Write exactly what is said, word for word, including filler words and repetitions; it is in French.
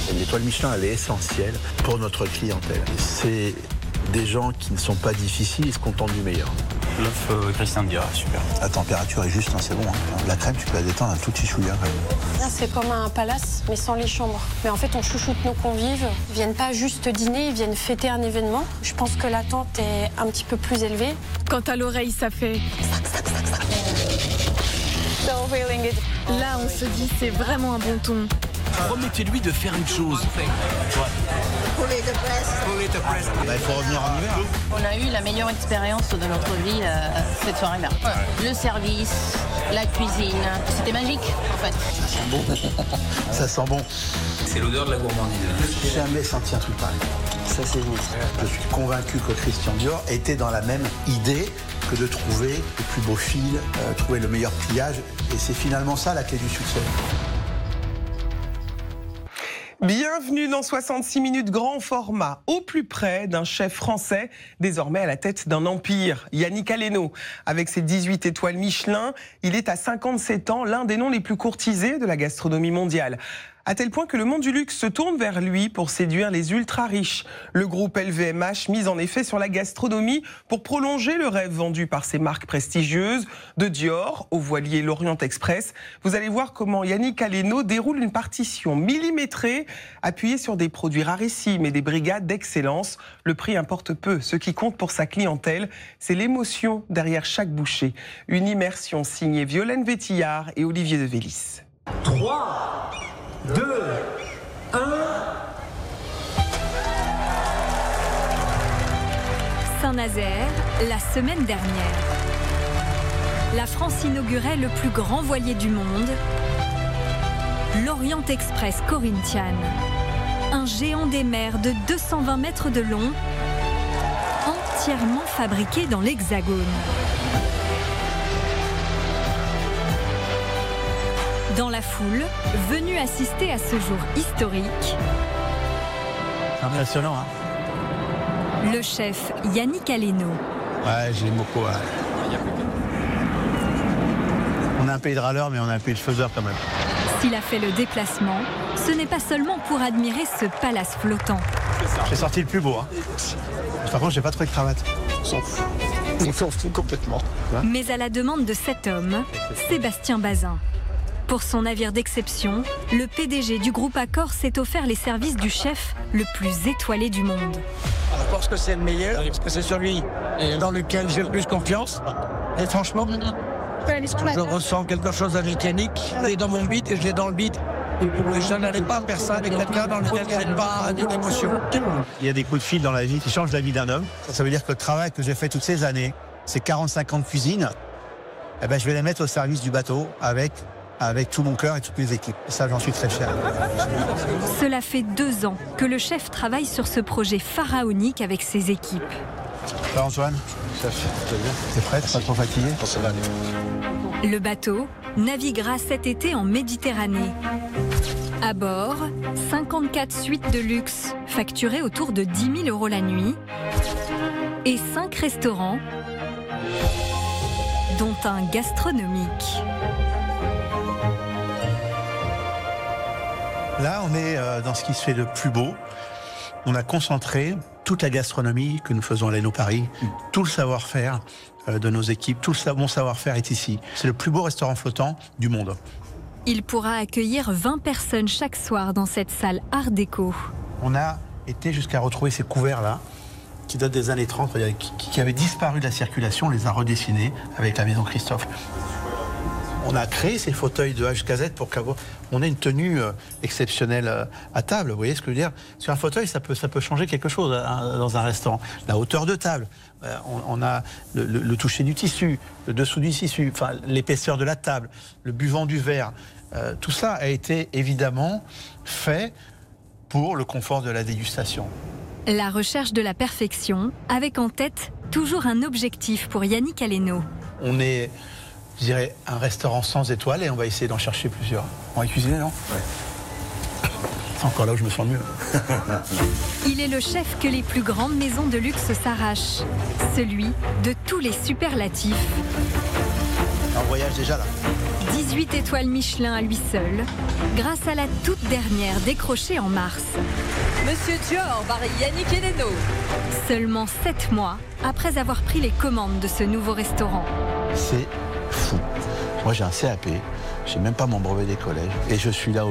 L'étoile Michelin, elle est essentielle pour notre clientèle. C'est des gens qui ne sont pas difficiles, ils se contentent du meilleur. L'œuf euh, Christian Dior, super. La température est juste, hein, c'est bon. Hein. La crème, tu peux la détendre un tout petit chouïa quand même. Là, c'est comme un palace, mais sans les chambres. Mais en fait, on chouchoute nos convives. Ils viennent pas juste dîner, ils viennent fêter un événement. Je pense que l'attente est un petit peu plus élevée. Quant à l'oreille, ça fait... Là, on se dit, c'est vraiment un bon ton. Promettez-lui de faire une chose. Bah, il faut revenir en hiver. On a eu la meilleure expérience de notre vie euh, cette soirée-là. Le service, la cuisine, c'était magique en fait. Ça sent bon. Ça sent bon. C'est l'odeur de la gourmandise. Je n'ai jamais senti un truc pareil. Ça, c'est unique. Je suis convaincu que Christian Dior était dans la même idée que de trouver le plus beau fil, euh, trouver le meilleur pliage. Et c'est finalement ça la clé du succès. Bienvenue dans soixante-six minutes grand format, au plus près d'un chef français, désormais à la tête d'un empire, Yannick Aleno. Avec ses dix-huit étoiles Michelin, il est à cinquante-sept ans l'un des noms les plus courtisés de la gastronomie mondiale. À tel point que le monde du luxe se tourne vers lui pour séduire les ultra-riches. Le groupe L V M H mise en effet sur la gastronomie pour prolonger le rêve vendu par ses marques prestigieuses, de Dior au voilier L'Orient Express. Vous allez voir comment Yannick Aleno déroule une partition millimétrée, appuyée sur des produits rarissimes et des brigades d'excellence. Le prix importe peu. Ce qui compte pour sa clientèle, c'est l'émotion derrière chaque bouchée. Une immersion signée Violaine Vétillard et Olivier de Vélis. trois, deux, un... Saint-Nazaire, la semaine dernière. La France inaugurait le plus grand voilier du monde, l'Orient Express Corinthian. Un géant des mers de deux cent vingt mètres de long, entièrement fabriqué dans l'Hexagone. Dans la foule, venue assister à ce jour historique, Impressionnant, hein. Le chef Yannick Aleno. Ouais, j'ai beaucoup. Ouais. On a un pays de râleurs, mais on a un pays de faiseurs quand même. S'il a fait le déplacement, ce n'est pas seulement pour admirer ce palace flottant. J'ai sorti le plus beau. Hein. Par contre, j'ai pas trouvé de cravate. On s'en fout. On s'en fout complètement. Mais à la demande de cet homme, Sébastien Bazin. Pour son navire d'exception, le P D G du groupe Accor s'est offert les services du chef le plus étoilé du monde. Je pense que c'est le meilleur, parce que c'est celui dans lequel j'ai le plus confiance. Et franchement, je ressens quelque chose avec Yannick. Il est dans mon beat et je l'ai dans le beat. Et je n'allais pas faire ça avec quelqu'un dans lequel il n'y a pas d'émotion. Il y a des coups de fil dans la vie qui changent la vie d'un homme. Ça veut dire que le travail que j'ai fait toutes ces années, ces quarante-cinq ans de cuisine, eh ben, je vais les mettre au service du bateau avec... avec tout mon cœur et toutes mes équipes. Et ça, j'en suis très fier. Cela fait deux ans que le chef travaille sur ce projet pharaonique avec ses équipes. Ça, Antoine, t'es prête, pas trop fatigué? Le bateau naviguera cet été en Méditerranée. À bord, cinquante-quatre suites de luxe, facturées autour de dix mille euros la nuit, et cinq restaurants, dont un gastronomique. Là, on est dans ce qui se fait de plus beau. On a concentré toute la gastronomie que nous faisons à Aleno Paris, tout le savoir-faire de nos équipes, tout le bon savoir-faire est ici. C'est le plus beau restaurant flottant du monde. Il pourra accueillir vingt personnes chaque soir dans cette salle art déco. On a été jusqu'à retrouver ces couverts-là, qui datent des années trente, qui avaient disparu de la circulation, on les a redessinés avec la maison Christophe. On a créé ces fauteuils de H K Z pour qu'on ait une tenue exceptionnelle à table. Vous voyez ce que je veux dire? Sur un fauteuil, ça peut, ça peut changer quelque chose dans un restaurant. La hauteur de table, on, on a le, le, le toucher du tissu, le dessous du tissu, enfin, l'épaisseur de la table, le buvant du verre. Euh, tout ça a été évidemment fait pour le confort de la dégustation. La recherche de la perfection, avec en tête toujours un objectif pour Yannick Aleno. On est... je dirais, un restaurant sans étoiles et on va essayer d'en chercher plusieurs. On va cuisiner, non? Ouais. C'est encore là où je me sens mieux. Il est le chef que les plus grandes maisons de luxe s'arrachent. Celui de tous les superlatifs. Un voyage déjà là. dix-huit étoiles Michelin à lui seul, grâce à la toute dernière décrochée en mars. Monsieur Dior par Yannick Heleno. Seulement sept mois après avoir pris les commandes de ce nouveau restaurant. C'est fou. Moi j'ai un C A P, j'ai même pas mon brevet des collèges et je suis là